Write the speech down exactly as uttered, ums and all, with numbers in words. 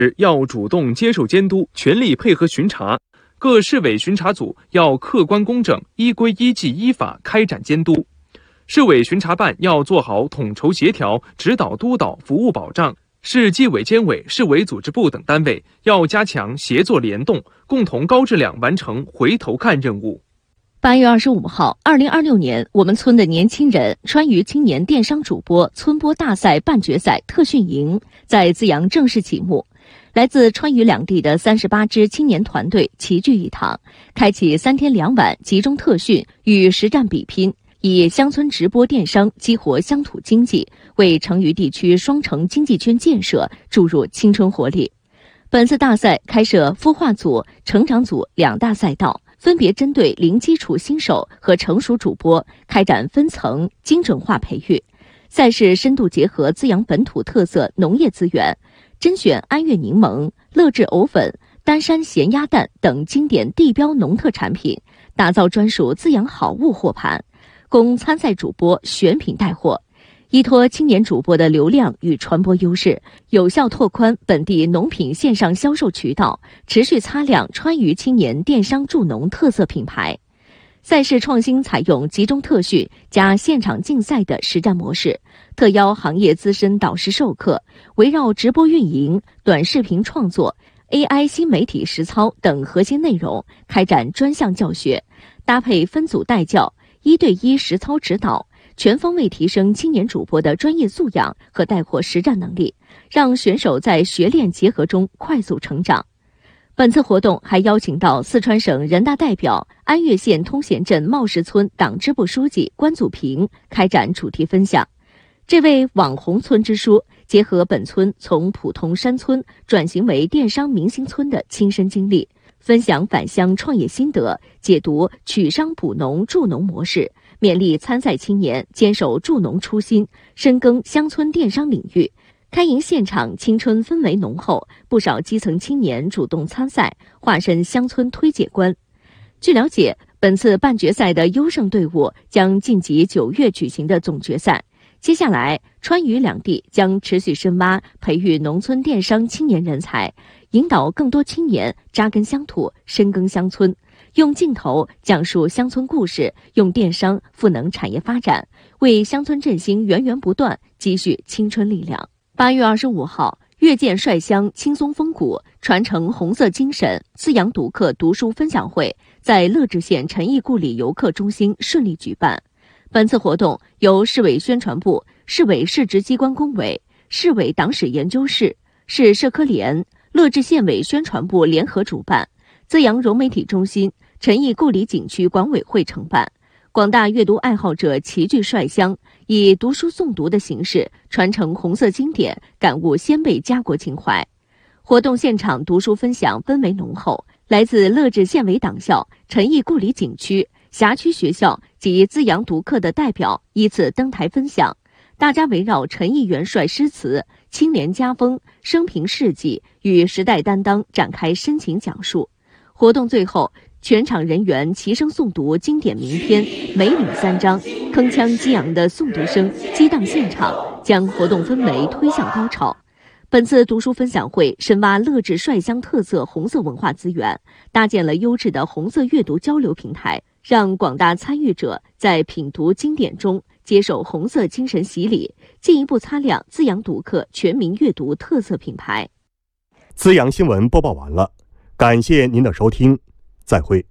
要主动接受监督，全力配合巡查。各市委巡查组要客观公正、依规依纪依法开展监督。市委巡查办要做好统筹协调、指导督导、服务保障。市纪委监委、市委组织部等单位要加强协作联动，共同高质量完成回头看任务。 八月二十五号，二零二六年我们村的年轻人川渝青年电商主播村播大赛半决赛特训营在资阳正式启幕。来自川渝两地的三十八支青年团队齐聚一堂，开启三天两晚集中特训与实战比拼，以乡村直播电商激活乡土经济，为成渝地区双城经济圈建设注入青春活力。本次大赛开设孵化组、成长组两大赛道，分别针对零基础新手和成熟主播开展分层精准化培育。赛事深度结合资阳本土特色农业资源，甄选安岳柠檬、乐至藕粉、丹山咸鸭蛋等经典地标农特产品，打造专属资阳好物货盘，供参赛主播选品带货。依托青年主播的流量与传播优势，有效拓宽本地农品线上销售渠道，持续擦亮川渝青年电商助农特色品牌。赛事创新采用集中特训加现场竞赛的实战模式，特邀行业资深导师授课，围绕直播运营、短视频创作、A I 新媒体实操等核心内容开展专项教学，搭配分组带教、一对一实操指导，全方位提升青年主播的专业素养和带货实战能力，让选手在学练结合中快速成长。本次活动还邀请到四川省人大代表、安岳县通贤镇茂石村党支部书记关祖平开展主题分享。这位网红村支书结合本村从普通山村转型为电商明星村的亲身经历，分享返乡创业心得，解读取商补农助农模式，勉励参赛青年坚守助农初心，深耕乡村电商领域。开营现场青春氛围浓厚，不少基层青年主动参赛，化身乡村推介官。据了解，本次半决赛的优胜队伍将晋级九月举行的总决赛。接下来，川渝两地将持续深挖培育农村电商青年人才，引导更多青年扎根乡土，深耕乡村，用镜头讲述乡村故事，用电商赋能产业发展，为乡村振兴源源不断积蓄青春力量。八月二十五号，越见率乡轻松风骨，传承红色精神滋养读客读书分享会在乐至县陈义故里游客中心顺利举办。本次活动由市委宣传部、市委市直机关工委、市委党史研究室、市社科联、乐至县委宣传部联合主办，资阳融媒体中心、陈义故里景区管委会承办。广大阅读爱好者齐聚率乡，以读书诵读的形式传承红色经典，感悟先辈家国情怀。活动现场读书分享氛围浓厚，来自乐至县委党校、陈义故里景区、辖区学校及资阳读客的代表依次登台分享，大家围绕陈毅元帅诗词、青年家风、生平事迹与时代担当展开深情讲述。活动最后，全场人员齐声诵读经典名篇《梅岭三章》，铿锵激昂的诵读声激荡现场，将活动氛围推向高潮。本次读书分享会深挖乐至率乡特色红色文化资源，搭建了优质的红色阅读交流平台，让广大参与者在品读经典中接受红色精神洗礼，进一步擦亮资阳读客全民阅读特色品牌。 资阳新闻播报完了，感谢您的收听，再会。